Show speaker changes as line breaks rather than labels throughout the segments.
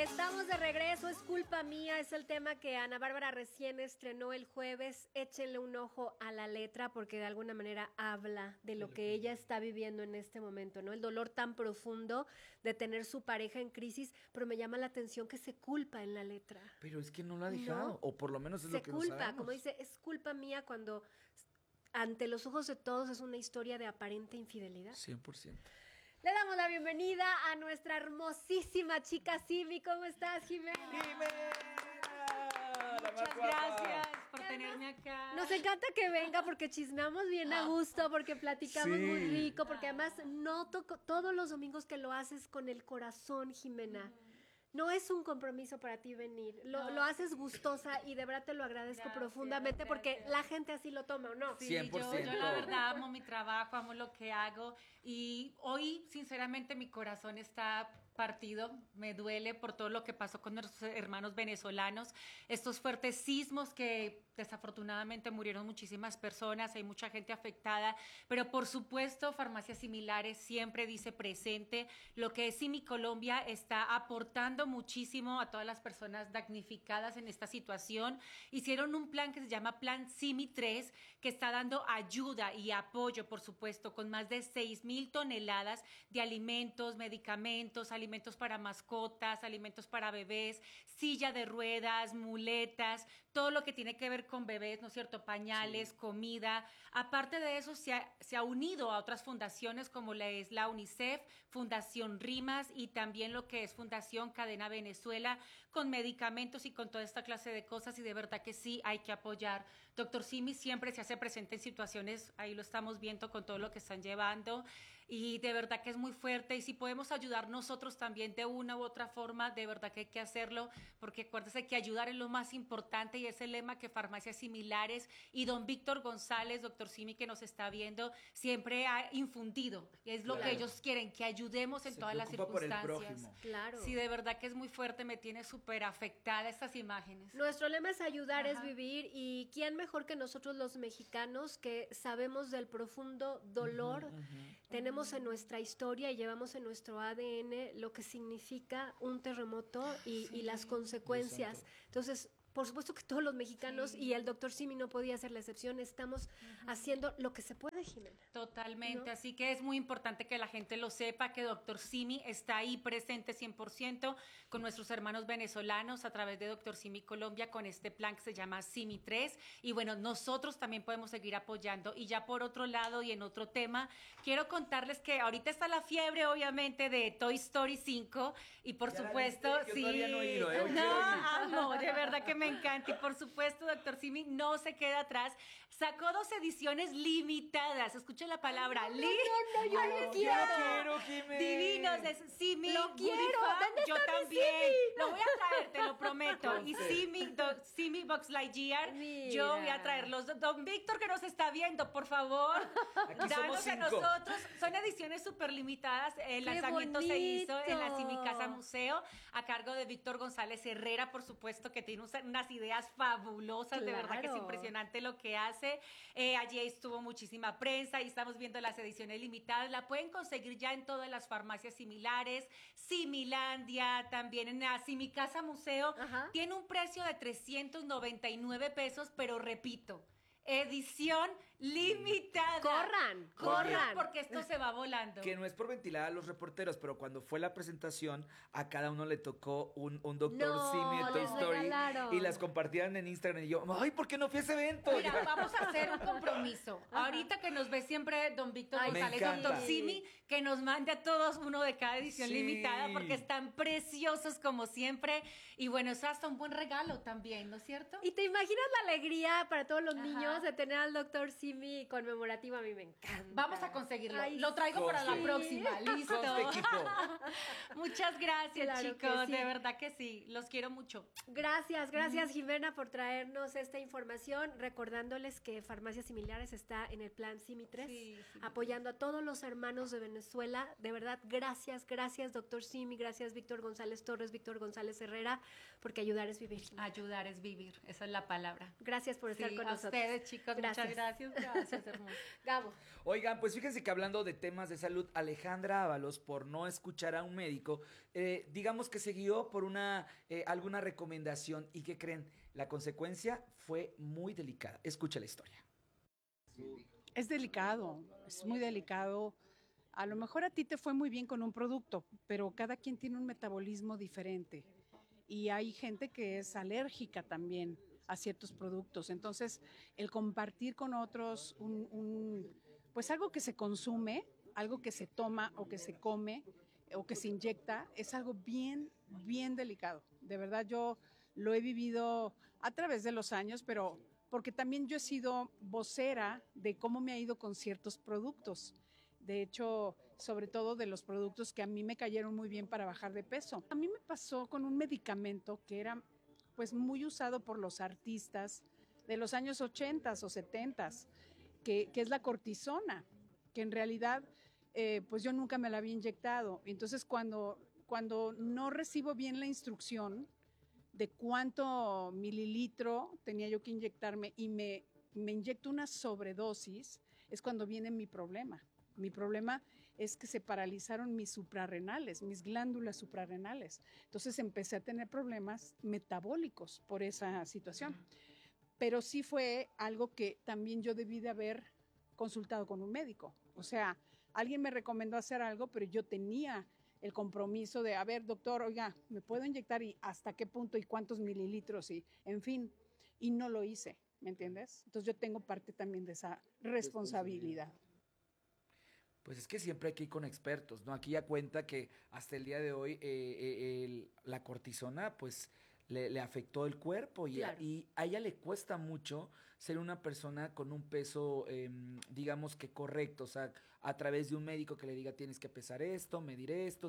Estamos de regreso, es culpa mía, es el tema que Ana Bárbara recién estrenó el jueves. Échenle un ojo a la letra porque de alguna manera habla de lo que ella está viviendo en este momento, ¿no? El dolor tan profundo de tener su pareja en crisis, pero me llama la atención que se culpa en la letra.
Pero es que no lo ha dejado,
No,
o por lo menos es lo que no
se culpa,
sabemos.
como dice, es culpa mía cuando ante los ojos de todos es una historia de aparente infidelidad.
100%.
Le damos la bienvenida a nuestra hermosísima chica Simi. ¿Cómo estás, Jimena?
Muchas gracias por tenerme acá.
Nos encanta que venga porque chismeamos bien a gusto, porque platicamos
Sí.
muy rico, porque además noto todos los domingos que lo haces con el corazón, Jimena. No es un compromiso para ti venir, lo haces gustosa y de verdad te lo agradezco
Gracias,
profundamente porque
gracias.
la gente así lo toma, ¿o no?
Sí,
100%.
yo la verdad amo mi trabajo, amo lo que hago y hoy sinceramente mi corazón está partido, me duele por todo lo que pasó con nuestros hermanos venezolanos, estos fuertes sismos que desafortunadamente murieron muchísimas personas, hay mucha gente afectada, pero por supuesto Farmacias Similares siempre dice presente, lo que es Simi Colombia está aportando muchísimo a todas las personas damnificadas en esta situación, hicieron un plan que se llama Plan Simi 3, que está dando ayuda y apoyo, por supuesto, con más de 6,000 toneladas de alimentos, medicamentos, alimentos para mascotas, alimentos para bebés, silla de ruedas, muletas, todo lo que tiene que ver con bebés, ¿no es cierto? Pañales, comida. Aparte de eso, se ha unido a otras fundaciones como es la UNICEF, Fundación RIMAS y también lo que es Fundación Cadena Venezuela, con medicamentos y con toda esta clase de cosas y de verdad que sí hay que apoyar. Doctor Simi siempre se hace presente en situaciones, ahí lo estamos viendo con todo lo que están llevando y de verdad que es muy fuerte y si podemos ayudar nosotros también de una u otra forma, de verdad que hay que hacerlo porque acuérdese que ayudar es lo más importante y es el lema que Farmacias Similares y don Víctor González, doctor Simi que nos está viendo, siempre ha infundido, es lo que ellos quieren, que ayudemos en todas las circunstancias.
Por el prójimo.
Claro.
Sí, de verdad que es muy fuerte, me tiene súper afectada estas imágenes.
Nuestro lema es ayudar, es
Ajá.
vivir y quién mejor que nosotros los mexicanos que sabemos del profundo dolor, tenemos en nuestra historia y llevamos en nuestro ADN lo que significa un terremoto y las consecuencias. Entonces, por supuesto que todos los mexicanos y el doctor Simi no podía ser la excepción, estamos haciendo lo que se puede, Jimena.
Totalmente,
¿No?
así que es muy importante que la gente lo sepa, que doctor Simi está ahí presente 100% con nuestros hermanos venezolanos a través de doctor Simi Colombia con este plan que se llama Simi 3 y bueno, nosotros también podemos seguir apoyando y ya por otro lado y en otro tema, quiero contarles que ahorita está la fiebre obviamente de Toy Story 5 y por
¿Ya la
supuesto,
viste? Yo
sí,
todavía no he ido, hoy
no,
quiero ir.
amo, de verdad que me encanta y por supuesto doctor Simi no se queda atrás, sacó 2 ediciones limitadas, escuchen la palabra,
yo lo
quiero, Jimé.
divinos de Simi,
Lo
Woody
quiero.
Fan,
¿Dónde
yo
está mi
también,
Simi?
lo voy a traer, te lo prometo, y
Conste.
Simi Box Lightyear,
Mira.
yo voy a traerlos, don Víctor que nos está viendo, por favor,
Aquí somos
danos a
5.
nosotros, son ediciones súper limitadas, el lanzamiento se hizo en la Simi Casa Museo, a cargo de Víctor González Herrera, por supuesto, que tiene unas ideas fabulosas, de verdad que es
Claro.
impresionante lo que hace. Allí estuvo muchísima prensa y estamos viendo las ediciones limitadas. La pueden conseguir ya en todas las farmacias similares, Similandia, también en la Simi Casa Museo.
Ajá.
Tiene un precio de 399 pesos, pero repito, edición limitada.
Corran.
Porque esto se va volando.
Que no es por ventilar a los reporteros, pero cuando fue la presentación, a cada uno le tocó un doctor
No,
Simi de Toy
les
Story
regalaron.
y las compartían en Instagram y yo, ay, ¿por qué no fui a ese evento?
Mira, vamos a hacer un compromiso. Ahorita que nos ve siempre don Víctor
Ay,
González,
me encanta.
doctor Simi, que nos mande a todos uno de cada edición
Sí.
limitada, porque están preciosos como siempre. Y bueno, es hasta un buen regalo también, ¿no es cierto?
¿Y te imaginas la alegría para todos los
Ajá.
niños de tener al doctor Simi conmemorativo? A mí me encanta.
Vamos a conseguirlo.
Ay,
Lo traigo para la
sí.
próxima. Listo.
Conste, equipo.
Muchas gracias,
Claro
chicos.
que sí.
De verdad que sí. Los quiero mucho.
Gracias Jimena por traernos esta información, recordándoles que Farmacias Similares está en el plan Simi 3,
Sí, Simi
apoyando a todos los hermanos de Venezuela. De verdad, gracias doctor Simi, gracias Víctor González Torres, Víctor González Herrera, porque ayudar es vivir.
Ayudar es vivir. Esa es la palabra.
Gracias por estar
Sí,
con
a
nosotros.
ustedes, chicas.
Gracias.
Muchas gracias. Gracias, hermosa.
Gabo.
Oigan, pues fíjense que hablando de temas de salud, Alejandra Ábalos, por no escuchar a un médico, digamos que se guió por alguna recomendación. ¿Y qué creen? La consecuencia fue muy delicada. Escucha la historia.
Es delicado, es muy delicado. A lo mejor a ti te fue muy bien con un producto, pero cada quien tiene un metabolismo diferente y hay gente que es alérgica también a ciertos productos. Entonces, el compartir con otros pues algo que se consume, algo que se toma o que se come o que se inyecta, es algo bien, bien delicado. De verdad, yo lo he vivido a través de los años, pero porque también yo he sido vocera de cómo me ha ido con ciertos productos. De hecho, sobre todo de los productos que a mí me cayeron muy bien para bajar de peso. A mí me pasó con un medicamento que era pues muy usado por los artistas de los años 80 o 70, que es la cortisona, que en realidad pues yo nunca me la había inyectado. Entonces cuando no recibo bien la instrucción de cuánto mililitro tenía yo que inyectarme y me inyecto una sobredosis, es cuando viene mi problema. Mi problema es que se paralizaron mis suprarrenales, mis glándulas suprarrenales. Entonces empecé a tener problemas metabólicos por esa situación. Pero sí fue algo que también yo debí de haber consultado con un médico. O sea, alguien me recomendó hacer algo, pero yo tenía el compromiso de, a ver, doctor, oiga, ¿me puedo inyectar y hasta qué punto y cuántos mililitros? Y, en fin, y no lo hice, ¿me entiendes? Entonces yo tengo parte también de esa responsabilidad.
Pues es que siempre hay que ir con expertos, ¿no? Aquí ya cuenta que hasta el día de hoy la cortisona, pues, le afectó el cuerpo
Claro.
y a ella le cuesta mucho ser una persona con un peso, digamos que correcto, o sea, a través de un médico que le diga tienes que pesar esto, medir esto,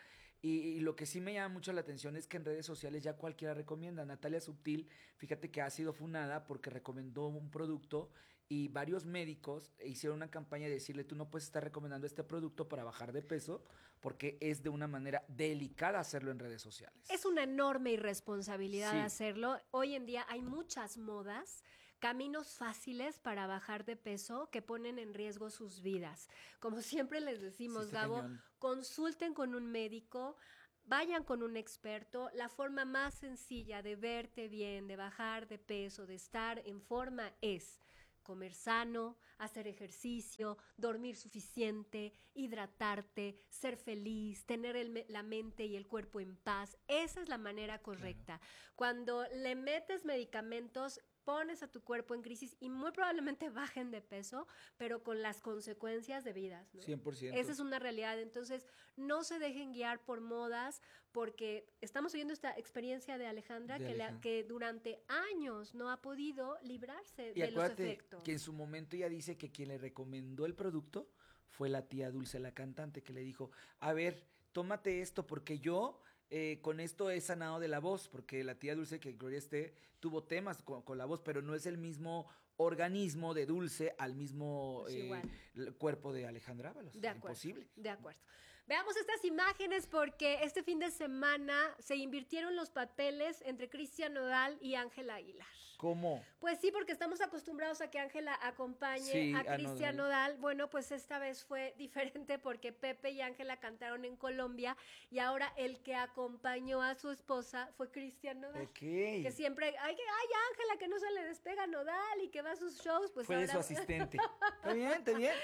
Y lo que sí me llama mucho la atención es que en redes sociales ya cualquiera recomienda. Natalia Subtil, fíjate que ha sido funada porque recomendó un producto y varios médicos hicieron una campaña de decirle tú no puedes estar recomendando este producto para bajar de peso porque es de una manera delicada hacerlo en redes sociales.
Es una enorme irresponsabilidad
Sí.
hacerlo. Hoy en día hay muchas modas, caminos fáciles para bajar de peso que ponen en riesgo sus vidas. Como siempre les decimos,
está
Gabo,
cañón.
consulten con un médico, vayan con un experto. La forma más sencilla de verte bien, de bajar de peso, de estar en forma es comer sano, hacer ejercicio, dormir suficiente, hidratarte, ser feliz, tener la mente y el cuerpo en paz. Esa es la manera correcta. Cuando le metes medicamentos, pones a tu cuerpo en crisis y muy probablemente bajen de peso, pero con las consecuencias debidas, ¿no?
100%.
Esa es una realidad. Entonces, no se dejen guiar por modas, porque estamos oyendo esta experiencia de Alejandra, que durante años no ha podido librarse
Y
de los
acuérdate
efectos.
que en su momento ella dice que quien le recomendó el producto fue la tía Dulce, la cantante, que le dijo, a ver, tómate esto porque yo con esto he sanado de la voz, porque la tía Dulce, que Gloria esté, tuvo temas con la voz, pero no es el mismo organismo de Dulce al mismo
Pues igual.
cuerpo de Alejandra Ábalos.
De acuerdo.
Imposible.
De acuerdo. Veamos estas imágenes porque este fin de semana se invirtieron los papeles entre Cristian Nodal y Ángela Aguilar.
¿Cómo?
Pues sí, porque estamos acostumbrados a que Ángela acompañe
Sí,
a
a
Cristian Nodal. Bueno, pues esta vez fue diferente porque Pepe y Ángela cantaron en Colombia y ahora el que acompañó a su esposa fue Cristian Nodal.
Ok.
Que siempre, ay Ángela, que no se le despega Nodal y que va a sus shows, pues
Fue de
ahora
su asistente. Está bien, está bien.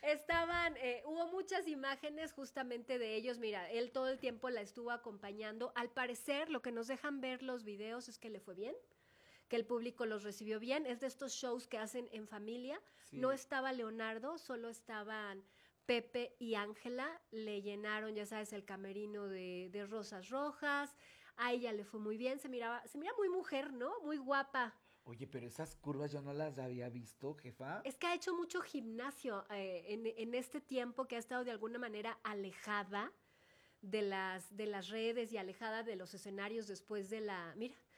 hubo muchas imágenes justamente de ellos. Mira, él todo el tiempo la estuvo acompañando. Al parecer, lo que nos dejan ver los videos es que le fue bien, que el público los recibió bien. Es de estos shows que hacen en familia.
Sí.
No estaba Leonardo, solo estaban Pepe y Ángela. Le llenaron, ya sabes, el camerino de rosas rojas. A ella le fue muy bien. Se mira muy mujer, ¿no? Muy guapa.
Oye, pero esas curvas yo no las había visto, jefa.
Es que ha hecho mucho gimnasio en este tiempo que ha estado de alguna manera alejada de las redes y alejada de los escenarios después de la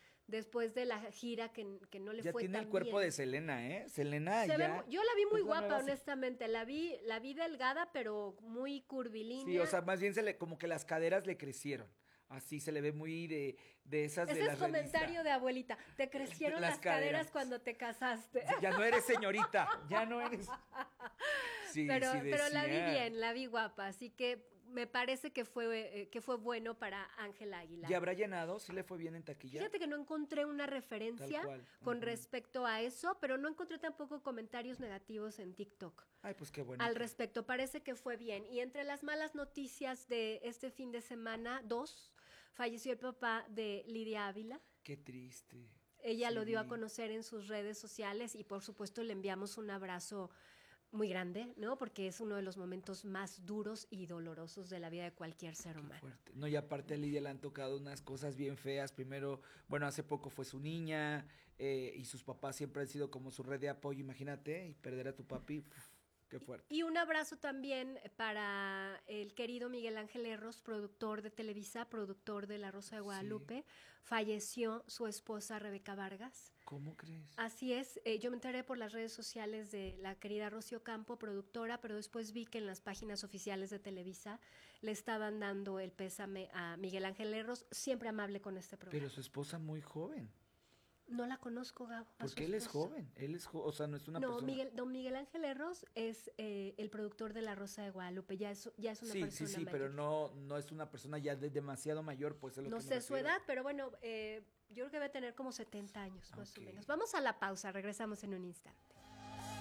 gira que no le
Ya
fue
tiene
tan
el cuerpo
bien.
de Selena, ¿eh? Selena
Se ve
ya.
yo la vi muy
pues, la
guapa,
nueva se-
honestamente. La vi delgada, pero muy curvilínea.
Sí, o sea, más bien como que las caderas le crecieron. Así se le ve muy de esas
Ese
de
es
las
comentario
revistas.
de abuelita. Te crecieron
Las
las caderas
caderas.
cuando te casaste.
Ya no eres señorita, ya no eres. Sí,
pero,
sí
pero la vi
decía.
bien, la vi guapa, así que me parece que fue bueno para Ángela Aguilar.
¿Y habrá llenado? ¿Sí le fue bien en taquilla?
Fíjate que no encontré una referencia
Tal cual.
con
Ujú.
respecto a eso, pero no encontré tampoco comentarios negativos en TikTok
Ay, pues qué bueno.
al respecto. Parece que fue bien. Y entre las malas noticias de este fin de semana, falleció el papá de Lidia Ávila.
Qué triste.
Ella
Sí
lo dio a
vi.
conocer en sus redes sociales y por supuesto le enviamos un abrazo muy grande, ¿no? Porque es uno de los momentos más duros y dolorosos de la vida de cualquier ser
Qué
humano.
fuerte. No, y aparte a Lidia le han tocado unas cosas bien feas. Primero, bueno, hace poco fue su niña y sus papás siempre han sido como su red de apoyo, imagínate, y perder a tu papi, uf, qué fuerte.
Y un abrazo también para el querido Miguel Ángel Erros, productor de Televisa, productor de La Rosa de Guadalupe. Falleció su esposa Rebeca Vargas.
¿Cómo crees?
Así es, yo me enteré por las redes sociales de la querida Rocío Campo, productora, pero después vi que en las páginas oficiales de Televisa le estaban dando el pésame a Miguel Ángel Erros, siempre amable con este programa.
Pero su esposa muy joven.
No la conozco, Gabo. a su
Porque él es
esposa.
joven. Él es o sea, no es una
No,
persona.
don Miguel Ángel Erros es el productor de La Rosa de Guadalupe, ya es una
Sí,
persona
sí, pero
mayor.
no es una persona ya demasiado mayor, pues es lo
No
que me
sé su
refiero.
edad, pero bueno, yo creo que debe tener como 70 años, más o
Ok.
menos. Vamos a la pausa, regresamos en un instante.